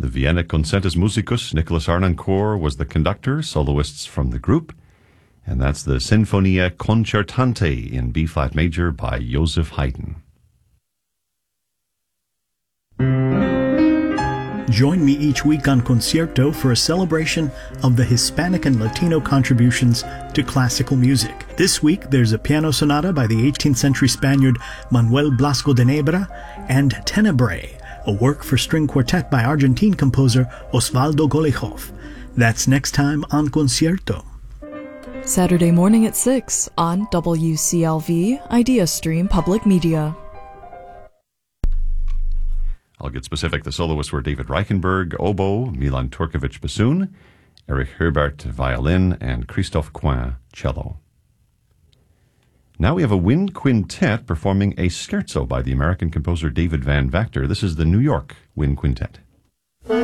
The Vienna Concertus Musicus, Nicholas Arnoncourt, was the conductor, soloists from the group. And that's the Sinfonia Concertante in B-flat major by Joseph Haydn. Join me each week on Concierto for a celebration of the Hispanic and Latino contributions to classical music. This week, there's a piano sonata by the 18th century Spaniard Manuel Blasco de Nebra and Tenebrae, a work for string quartet by Argentine composer Osvaldo Golijov. That's next time on Concierto. Saturday morning at 6 on WCLV Idea Stream Public Media. I'll get specific. The soloists were David Reichenberg, oboe, Milan Turkovic, bassoon, Erich Herbert, violin, and Christophe Coin, cello. Now we have a wind quintet performing a scherzo by the American composer David Van Vactor. This is the New York Wind Quintet.